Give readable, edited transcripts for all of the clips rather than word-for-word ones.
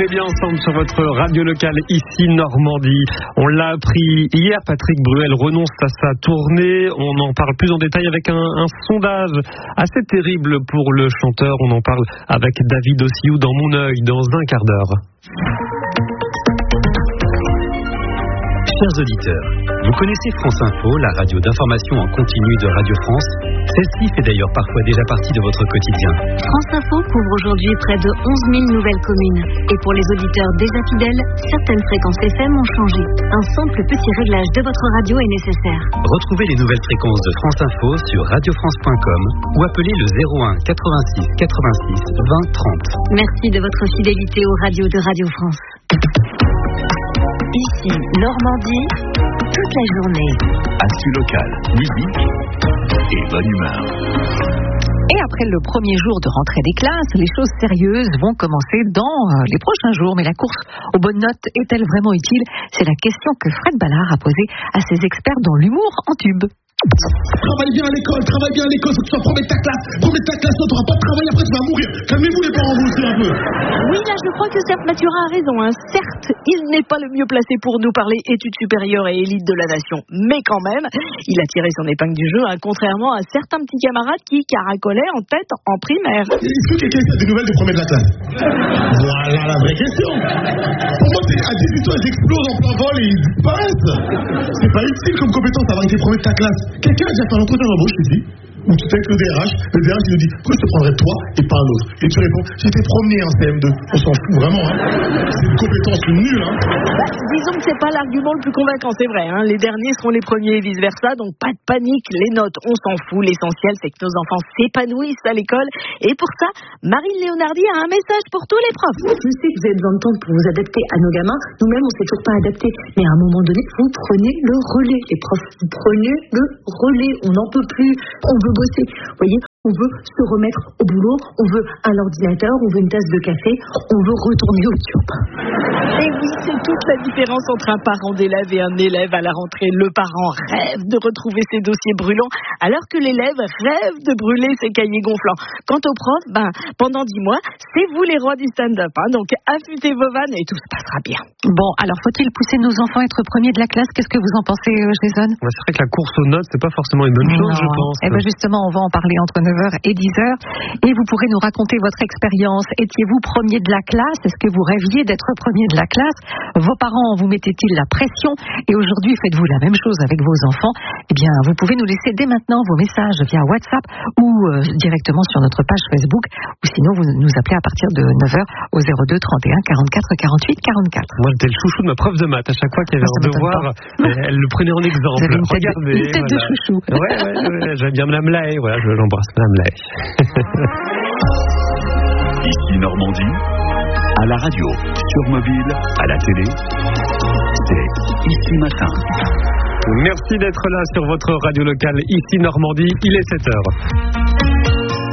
est bien ensemble sur votre radio locale ici Normandie. On l'a appris hier, Patrick Bruel renonce à sa tournée. On en parle plus en détail avec un sondage assez terrible pour le chanteur. On en parle avec David Ossiou dans Mon œil dans un quart d'heure. Chers auditeurs, vous connaissez France Info, la radio d'information en continu de Radio France. Celle-ci fait d'ailleurs parfois déjà partie de votre quotidien. France Info couvre aujourd'hui près de 11 000 nouvelles communes. Et pour les auditeurs déjà fidèles, certaines fréquences FM ont changé. Un simple petit réglage de votre radio est nécessaire. Retrouvez les nouvelles fréquences de France Info sur radiofrance.com ou appelez le 01 86 86 20 30. Merci de votre fidélité aux radios de Radio France. Ici, Normandie, toute la journée. Actu locale, musique et bonne humeur. Et après le premier jour de rentrée des classes, les choses sérieuses vont commencer dans les prochains jours. Mais la course aux bonnes notes est-elle vraiment utile ? C'est la question que Fred Ballard a posée à ses experts dans l'humour en tube. Travaille bien à l'école, faut que tu sois premier de ta classe, t'auras pas de travail, après tu vas mourir. Calmez-vous les parents, vous aussi un peu. Oui, là je crois que Serge Mathurin a raison. Certes, il n'est pas le mieux placé pour nous parler études supérieures et élite de la nation, mais quand même, il a tiré son épingle du jeu, contrairement à certains petits camarades qui caracolaient en tête en primaire. Est-ce que quelqu'un sait des nouvelles des premiers de la classe? Voilà la vraie question. Pour moi, à 18 ans, ils explosent en plein vol et ils disparaissent. C'est pas utile comme compétence d'avoir été premier de ta classe. Quelqu'un a déjà fait un entretien d'embauche ici, où tu sais que le DRH il nous dit pourquoi je te prendrais toi et pas un autre. Et tu réponds, j'ai été promené en CM2. On s'en fout vraiment, hein. C'est une compétence nulle, hein. Disons que c'est pas l'argument le plus convaincant, c'est vrai, hein. Les derniers seront les premiers et vice versa, donc pas de panique, les notes, on s'en fout. L'essentiel, c'est que nos enfants s'épanouissent à l'école. Et pour ça, Marine Léonardi a un message pour tous les profs. Je sais que vous avez besoin de temps pour vous adapter à nos gamins. Nous-mêmes, on s'est toujours pas adapté. Mais à un moment donné, vous prenez le relais, les profs. Vous prenez le relais. On n'en peut plus. On veut bosser. Vous voyez, on veut se remettre au boulot. On veut un ordinateur. On veut une tasse de café. On veut retourner au tube. Et oui, c'est toute la différence entre un parent d'élève et un élève à la rentrée. Le parent rêve de retrouver ses dossiers brûlants, alors que l'élève rêve de brûler ses cahiers gonflants. Quant aux profs, pendant 10 mois, c'est vous les rois du stand-up, hein. Donc affûtez vos vannes et tout se passera bien. Bon, alors faut-il pousser nos enfants à être premiers de la classe ? Qu'est-ce que vous en pensez, Jason ? C'est vrai que la course aux notes, c'est pas forcément une bonne chose, je pense. Eh bien justement, on va en parler entre 9h et 10h. Et vous pourrez nous raconter votre expérience. Étiez-vous premier de la classe ? Est-ce que vous rêviez d'être premier de la classe ? Vos parents vous mettaient-ils la pression ? Et aujourd'hui, faites-vous la même chose avec vos enfants ? Eh bien, vous pouvez nous laisser dès maintenant vos messages via WhatsApp ou directement sur notre page Facebook. Ou sinon, vous nous appelez à partir de 9h au 02 31 44 48 44. Moi, j'étais le chouchou de ma prof de maths. À chaque fois qu'il y avait un devoir, elle le prenait en exemple. Vous avez Regardez, une tête de chouchou. Ouais, j'aime bien Mme Lahaye. Voilà, je l'embrasse, Mme Lahaye. Ici Normandie, à la radio, sur mobile, à la télé, c'est Ici Matin. Merci d'être là sur votre radio locale, ici Normandie, il est 7h.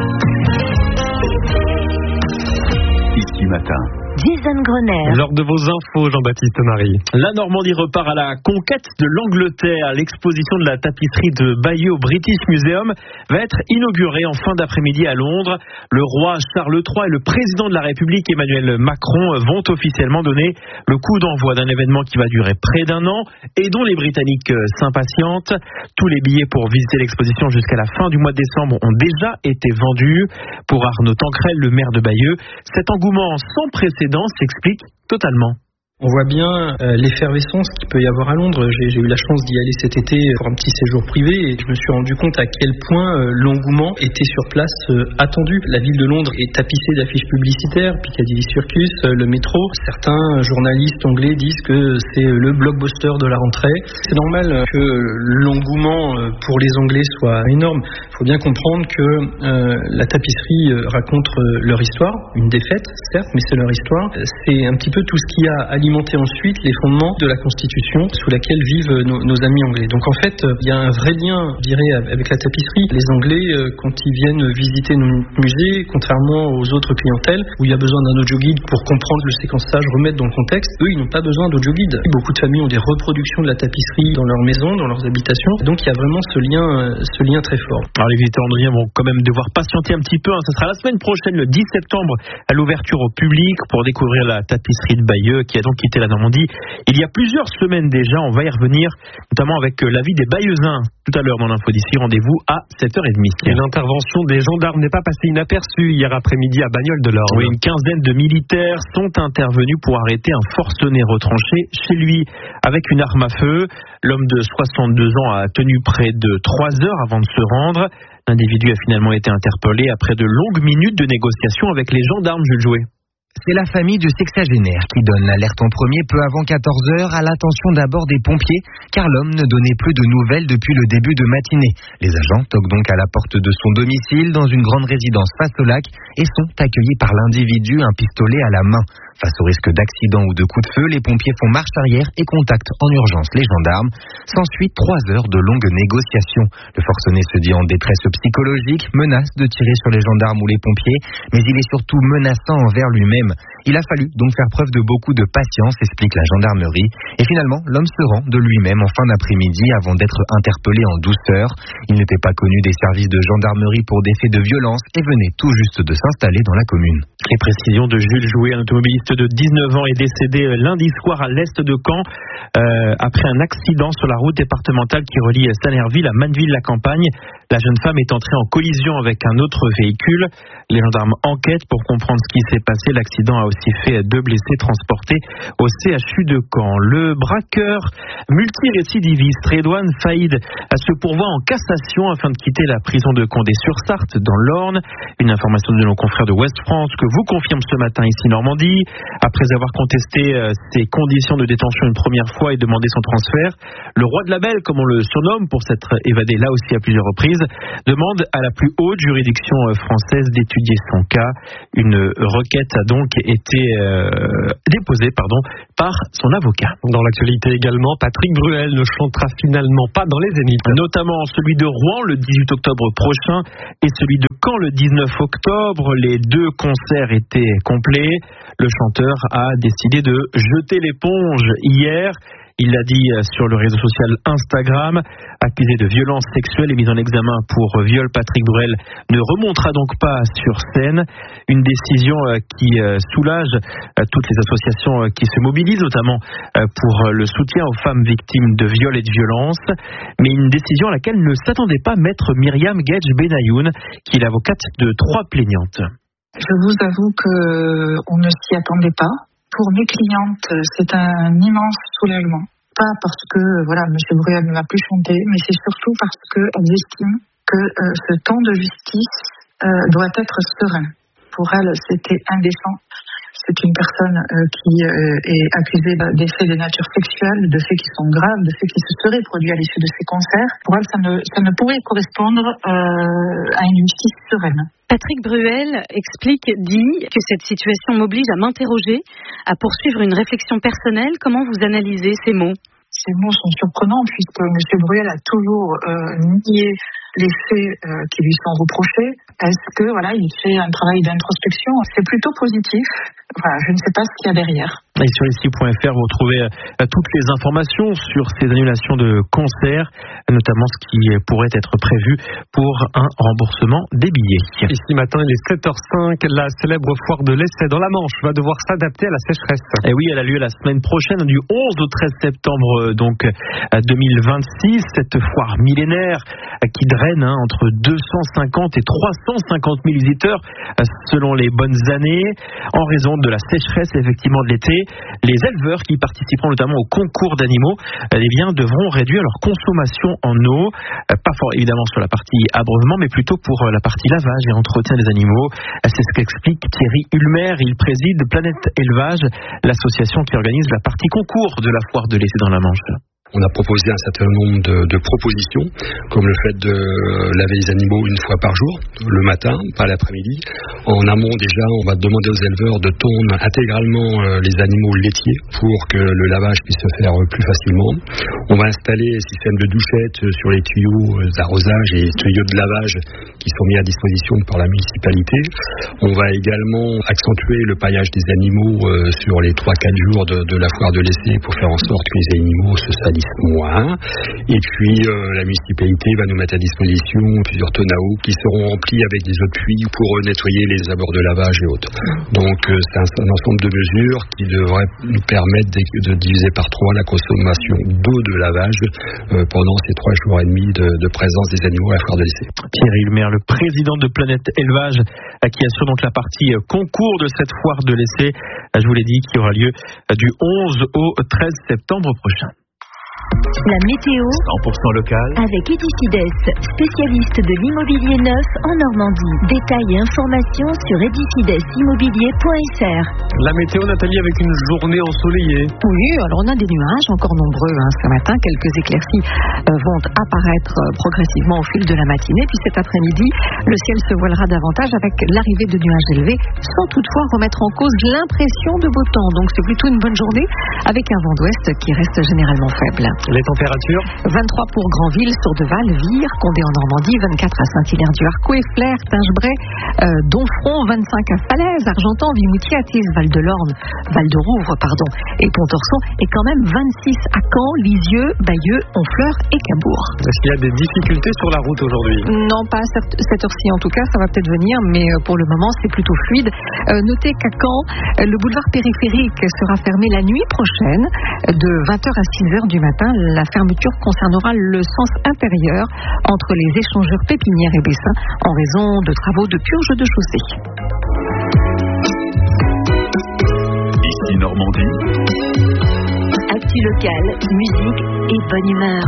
Ici Matin. Jason Grener. Lors de vos infos, Jean-Baptiste Marie. La Normandie repart à la conquête de l'Angleterre. L'exposition de la tapisserie de Bayeux au British Museum va être inaugurée en fin d'après-midi à Londres. Le roi Charles III et le président de la République Emmanuel Macron vont officiellement donner le coup d'envoi d'un événement qui va durer près d'un an et dont les Britanniques s'impatientent. Tous les billets pour visiter l'exposition jusqu'à la fin du mois de décembre ont déjà été vendus. Pour Arnaud Tancrel, le maire de Bayeux, cet engouement sans précédent s'explique totalement. On voit bien l'effervescence qu'il peut y avoir à Londres. J'ai eu la chance d'y aller cet été pour un petit séjour privé et je me suis rendu compte à quel point l'engouement était sur place attendu. La ville de Londres est tapissée d'affiches publicitaires, Piccadilly Circus, le métro. Certains journalistes anglais disent que c'est le blockbuster de la rentrée. C'est normal que l'engouement pour les Anglais soit énorme. Il faut bien comprendre que la tapisserie raconte leur histoire, une défaite certes, mais c'est leur histoire. C'est un petit peu tout ce qu'il y a à alimenter ensuite les fondements de la Constitution sous laquelle vivent nos amis anglais. Donc en fait, il y a un vrai lien, je dirais, avec la tapisserie. Les Anglais, quand ils viennent visiter nos musées, contrairement aux autres clientèles, où il y a besoin d'un audioguide pour comprendre le séquençage, remettre dans le contexte, eux, ils n'ont pas besoin d'audioguide. Beaucoup de familles ont des reproductions de la tapisserie dans leur maison, dans leurs habitations. Donc il y a vraiment ce lien très fort. Alors les visiteurs londoniens vont quand même devoir patienter un petit peu. Ce sera la semaine prochaine, le 10 septembre, à l'ouverture au public pour découvrir la tapisserie de Bayeux qui a donc quitté la Normandie il y a plusieurs semaines déjà. On va y revenir, notamment avec l'avis des Bayeuxins tout à l'heure dans l'info d'ici. Rendez-vous à 7h30. Et l'intervention des gendarmes n'est pas passée inaperçue hier après-midi à Bagnoles-de-l'Orne. Oui, une quinzaine de militaires sont intervenus pour arrêter un forcené retranché chez lui avec une arme à feu. L'homme de 62 ans a tenu près de 3 heures avant de se rendre. L'individu a finalement été interpellé après de longues minutes de négociations avec les gendarmes, Jules Jouet. C'est la famille du sexagénaire qui donne l'alerte en premier peu avant 14h à l'attention d'abord des pompiers, car l'homme ne donnait plus de nouvelles depuis le début de matinée. Les agents toquent donc à la porte de son domicile dans une grande résidence face au lac et sont accueillis par l'individu, un pistolet à la main. Face au risque d'accident ou de coup de feu, les pompiers font marche arrière et contactent en urgence les gendarmes. S'ensuit 3 heures de longues négociations. Le forcené se dit en détresse psychologique, menace de tirer sur les gendarmes ou les pompiers, mais il est surtout menaçant envers lui-même. Il a fallu donc faire preuve de beaucoup de patience, explique la gendarmerie. Et finalement, l'homme se rend de lui-même en fin d'après-midi avant d'être interpellé en douceur. Il n'était pas connu des services de gendarmerie pour des faits de violence et venait tout juste de s'installer dans la commune. Les précisions de Jules Jouet, un automobiliste de 19 ans est décédé lundi soir à l'est de Caen après un accident sur la route départementale qui relie Salerneville à Manneville-la-Campagne. La jeune femme est entrée en collision avec un autre véhicule. Les gendarmes enquêtent pour comprendre ce qui s'est passé. L'accident a aussi fait 2 blessés transportés au CHU de Caen. Le braqueur multirécidiviste Redouane Faïd se pourvoit en cassation afin de quitter la prison de Condé-sur-Sarthe dans l'Orne. Une information de nos confrères de Ouest France que vous confirme ce matin ici Normandie. Après avoir contesté ses conditions de détention une première fois et demandé son transfert, le roi de la Belle, comme on le surnomme, pour s'être évadé là aussi à plusieurs reprises, demande à la plus haute juridiction française d'étudier son cas. Une requête a donc été déposée par son avocat. Dans l'actualité également, Patrick Bruel ne chantera finalement pas dans les Zéniths. Notamment celui de Rouen le 18 octobre prochain et celui de Caen le 19 octobre. Les 2 concerts étaient complets. Le chanteur a décidé de jeter l'éponge hier. Il l'a dit sur le réseau social Instagram. Accusé de violence sexuelle et mis en examen pour viol, Patrick Bruel ne remontera donc pas sur scène. Une décision qui soulage toutes les associations qui se mobilisent, notamment pour le soutien aux femmes victimes de viol et de violence. Mais une décision à laquelle ne s'attendait pas maître Myriam Gedj Benayoun, qui est l'avocate de 3 plaignantes. Je vous avoue qu'on ne s'y attendait pas. Pour mes clientes, c'est un immense soulagement. Pas parce que M. Bruel ne va plus chanter, mais c'est surtout parce qu'elles estiment que ce temps de justice doit être serein. Pour elles, c'était indécent. C'est une personne qui est accusée des faits de nature sexuelle, de faits qui sont graves, de faits qui se seraient produits à l'issue de ces concerts. Pour elles, ça ne pourrait correspondre à une justice sereine. Patrick Bruel dit que cette situation m'oblige à m'interroger, à poursuivre une réflexion personnelle. Comment vous analysez ces mots ? Ces mots sont surprenants puisque M. Bruel a toujours nié les faits qui lui sont reprochés. Est-ce que il fait un travail d'introspection ? C'est plutôt positif. Je ne sais pas ce qu'il y a derrière. Et sur ici.fr, vous retrouvez toutes les informations sur ces annulations de concerts, notamment ce qui pourrait être prévu pour un remboursement des billets. Ici matin, il est 7h05. La célèbre foire de l'Essai dans la Manche va devoir s'adapter à la sécheresse. Et oui, elle a lieu la semaine prochaine, du 11 au 13 septembre 2026. Cette foire millénaire qui draine entre 250 et 350 000 visiteurs selon les bonnes années. En raison de la sécheresse effectivement de l'été, les éleveurs qui participeront notamment au concours d'animaux devront réduire leur consommation en eau, pas évidemment sur la partie abreuvement, mais plutôt pour la partie lavage et entretien des animaux. C'est ce qu'explique Thierry Ulmer. Il préside Planète Élevage, l'association qui organise la partie concours de la foire de l'été dans la Manche. On a proposé un certain nombre de propositions, comme le fait de laver les animaux une fois par jour, le matin, pas l'après-midi. En amont déjà, on va demander aux éleveurs de tondre intégralement les animaux laitiers pour que le lavage puisse se faire plus facilement. On va installer un système de douchettes sur les tuyaux d'arrosage et tuyaux de lavage qui sont mis à disposition par la municipalité. On va également accentuer le paillage des animaux sur les 3-4 jours de la foire de l'essai pour faire en sorte que les animaux se salissent moins. Et puis la municipalité va nous mettre à disposition plusieurs tonnes à eau qui seront remplies avec des eaux de pluie pour nettoyer les abords de lavage et autres. Donc c'est un ensemble de mesures qui devraient nous permettre de diviser par 3 la consommation d'eau de lavage pendant ces 3 jours et demi de présence des animaux à la foire de l'essai. Thierry Lemaire, le président de Planète Élevage, qui assure donc la partie concours de cette foire de l'essai, je vous l'ai dit, qui aura lieu du 11 au 13 septembre prochain. La météo 100% local avec Edifides, spécialiste de l'immobilier neuf en Normandie. Détails et informations sur edifidesimmobilier.fr. La météo, Nathalie, avec une journée ensoleillée. Oui, alors on a des nuages encore nombreux ce matin. Quelques éclaircies vont apparaître progressivement au fil de la matinée. Puis cet après-midi, le ciel se voilera davantage avec l'arrivée de nuages élevés, sans toutefois remettre en cause l'impression de beau temps. Donc c'est plutôt une bonne journée avec un vent d'ouest qui reste généralement faible. Les températures 23 pour Granville, Sourdeval, Vire, Condé en Normandie, 24 à Saint-Hilaire-du-Harcouët, Flers, Tingebray, Donfront, 25 à Falaise, Argentan, Vimoutier, Athis, Val-de-Lorne, Val-de-Rouvre, et Pont-Orson, et quand même 26 à Caen, Lisieux, Bayeux, Honfleur et Cabourg. Est-ce qu'il y a des difficultés sur la route aujourd'hui? Non, pas à cette heure-ci en tout cas, ça va peut-être venir, mais pour le moment c'est plutôt fluide. Notez qu'à Caen, le boulevard périphérique sera fermé la nuit prochaine de 20h à 6h du matin. La fermeture concernera le sens intérieur entre les échangeurs Pépinière et Bessin en raison de travaux de purge de chaussée. Ici Normandie. Actu locale, musique et bonne humeur.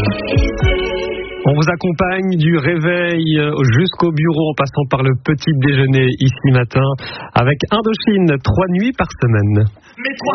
On vous accompagne du réveil jusqu'au bureau en passant par le petit déjeuner ici matin avec Indochine, 3 nuits par semaine. Mais 3